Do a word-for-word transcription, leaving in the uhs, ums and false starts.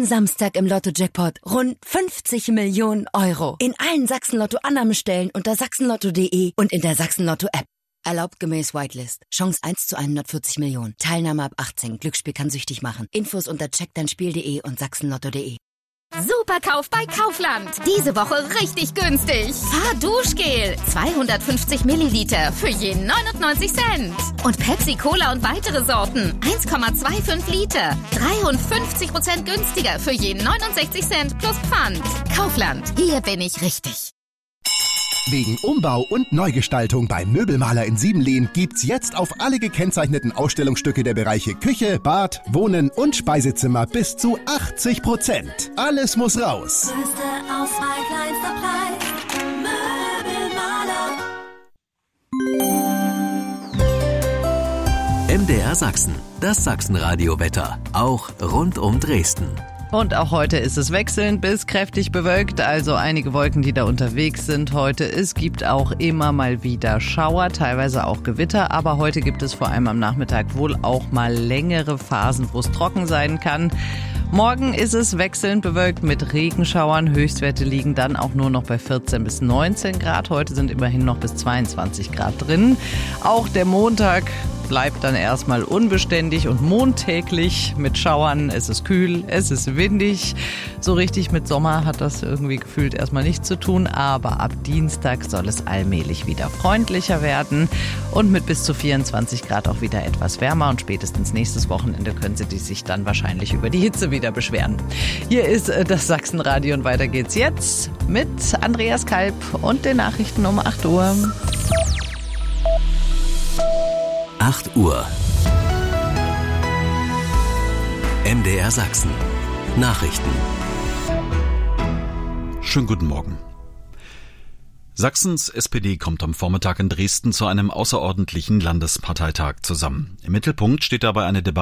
Diesen Samstag im Lotto-Jackpot rund fünfzig Millionen Euro. In allen Sachsen-Lotto-Annahmestellen unter sachsenlotto punkt de und in der Sachsen-Lotto-App. Erlaubt gemäß Whitelist. Chance eins zu hundertvierzig Millionen. Teilnahme ab achtzehn. Glücksspiel kann süchtig machen. Infos unter check dein spiel punkt de und sachsenlotto punkt de. Superkauf bei Kaufland. Diese Woche richtig günstig. Fahrduschgel. zweihundertfünfzig Milliliter für je neunundneunzig Cent. Und Pepsi Cola und weitere Sorten. eins Komma fünfundzwanzig Liter. dreiundfünfzig Prozent günstiger für je neunundsechzig Cent plus Pfand. Kaufland. Hier bin ich richtig. Wegen Umbau und Neugestaltung beim Möbelmaler in Siebenlehn gibt's jetzt auf alle gekennzeichneten Ausstellungsstücke der Bereiche Küche, Bad, Wohnen und Speisezimmer bis zu achtzig Prozent. Alles muss raus. Größte Auswahl, kleinster Preis. Möbelmaler. M D R Sachsen, das Sachsenradio-Wetter, auch rund um Dresden. Und auch heute ist es wechselnd bis kräftig bewölkt, also einige Wolken, die da unterwegs sind heute. Es gibt auch immer mal wieder Schauer, teilweise auch Gewitter, aber heute gibt es vor allem am Nachmittag wohl auch mal längere Phasen, wo es trocken sein kann. Morgen ist es wechselnd bewölkt mit Regenschauern. Höchstwerte liegen dann auch nur noch bei vierzehn bis neunzehn Grad. Heute sind immerhin noch bis zweiundzwanzig Grad drin. Auch der Montag bleibt dann erstmal unbeständig und montäglich mit Schauern. Es ist kühl, es ist windig. So richtig mit Sommer hat das irgendwie gefühlt erstmal nichts zu tun. Aber ab Dienstag soll es allmählich wieder freundlicher werden und mit bis zu vierundzwanzig Grad auch wieder etwas wärmer. Und spätestens nächstes Wochenende können Sie sich dann wahrscheinlich über die Hitze wieder beschweren. Hier ist das Sachsenradio und weiter geht's jetzt mit Andreas Kalb und den Nachrichten um acht Uhr. acht Uhr. M D R Sachsen. Nachrichten. Schönen guten Morgen. Sachsens S P D kommt am Vormittag in Dresden zu einem außerordentlichen Landesparteitag zusammen. Im Mittelpunkt steht dabei eine Debatte